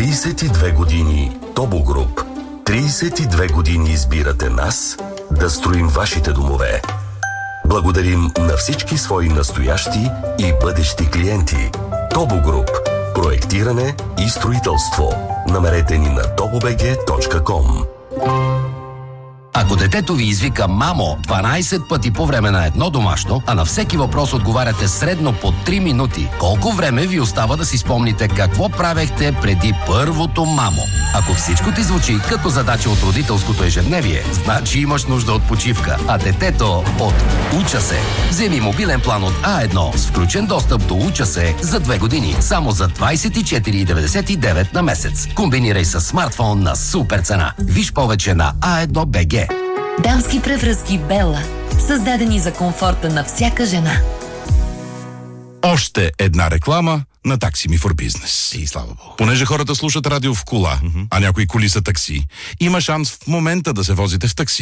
32 години Тобо Груп. 32 години избирате нас да строим вашите домове. Благодарим на всички свои настоящи и бъдещи клиенти. Тобо Груп. Проектиране и строителство. Намерете ни на tobobg.com. Ако детето ви извика «мамо» 12 пъти по време на едно домашно, а на всеки въпрос отговаряте средно по 3 минути, колко време ви остава да си спомните какво правехте преди първото «мамо»? Ако всичко ти звучи като задача от родителското ежедневие, значи имаш нужда от почивка, а детето от «Уча се». Вземи мобилен план от А1 с включен достъп до «Уча се» за 2 години, само за 24,99 на месец. Комбинирай с смартфон на супер цена. Виж повече на A1BG. Дамски превръзки Бела, създадени за комфорта на всяка жена. Още една реклама на Taxi Me for Business. И слава Богу. Понеже хората слушат радио в кола, а някои коли са такси, има шанс в момента да се возите в такси.